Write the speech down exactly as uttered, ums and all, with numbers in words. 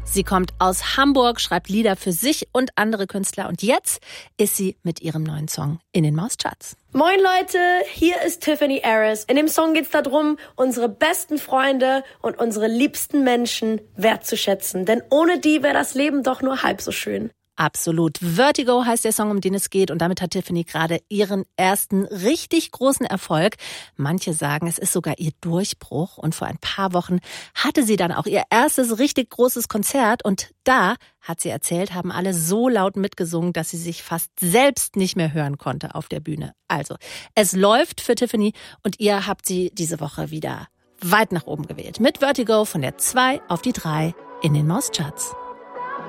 Sie kommt aus Hamburg, schreibt Lieder für sich und andere Künstler und jetzt ist sie mit ihrem neuen Song in den Mauscharts. Moin Leute, hier ist Tiffany Harris. In dem Song geht's darum, unsere besten Freunde und unsere liebsten Menschen wertzuschätzen. Denn ohne die wäre das Leben doch nur halb so schön. Absolut. Vertigo heißt der Song, um den es geht. Und damit hat Tiffany gerade ihren ersten richtig großen Erfolg. Manche sagen, es ist sogar ihr Durchbruch. Und vor ein paar Wochen hatte sie dann auch ihr erstes richtig großes Konzert. Und da, hat sie erzählt, haben alle so laut mitgesungen, dass sie sich fast selbst nicht mehr hören konnte auf der Bühne. Also, es läuft für Tiffany und ihr habt sie diese Woche wieder weit nach oben gewählt. Mit Vertigo von der zwei auf die drei in den Mauscharts.